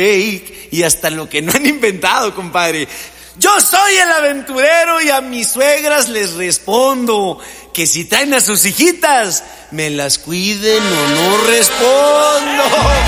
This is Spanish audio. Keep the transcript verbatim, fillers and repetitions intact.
fake y hasta lo que no han inventado, compadre. Yo soy el aventurero y a mis suegras les respondo que si traen a sus hijitas, me las cuiden o no respondo.